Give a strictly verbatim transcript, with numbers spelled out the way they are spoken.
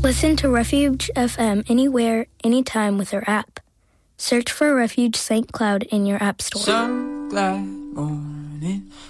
Listen to Refuge F M anywhere, anytime with our app. Search for Refuge Saint Cloud in your app store. Some glad morning